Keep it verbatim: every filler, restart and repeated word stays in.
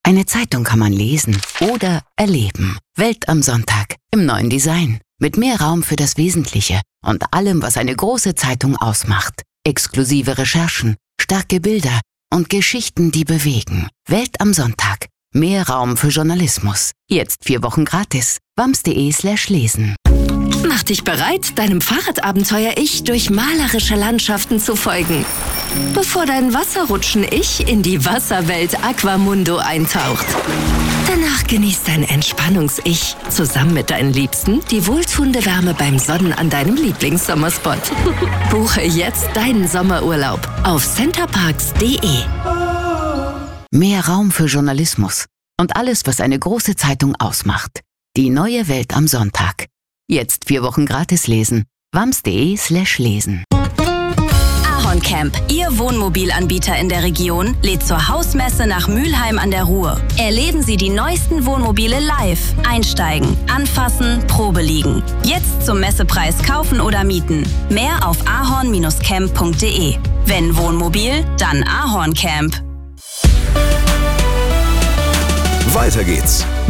Eine Zeitung kann man lesen oder erleben. Welt am Sonntag im neuen Design. Mit mehr Raum für das Wesentliche und allem, was eine große Zeitung ausmacht. Exklusive Recherchen, starke Bilder und Geschichten, die bewegen. Welt am Sonntag. Mehr Raum für Journalismus. Jetzt vier Wochen gratis. wams.de slash lesen. Mach dich bereit, deinem Fahrradabenteuer-Ich durch malerische Landschaften zu folgen. Bevor dein Wasserrutschen-Ich in die Wasserwelt Aquamundo eintaucht. Danach genießt dein Entspannungs-Ich zusammen mit deinen Liebsten die wohltuende Wärme beim Sonnen an deinem Lieblingssommerspot. Buche jetzt deinen Sommerurlaub auf centerparks punkt de. Mehr Raum für Journalismus und alles, was eine große Zeitung ausmacht. Die neue Welt am Sonntag. Jetzt vier Wochen gratis lesen. wams.de slash lesen. Ahorn Camp, Ihr Wohnmobilanbieter in der Region, lädt zur Hausmesse nach Mülheim an der Ruhr. Erleben Sie die neuesten Wohnmobile live. Einsteigen, anfassen, Probe liegen. Jetzt zum Messepreis kaufen oder mieten. Mehr auf ahorn camp punkt de. Wenn Wohnmobil, dann Ahorn Camp. Weiter geht's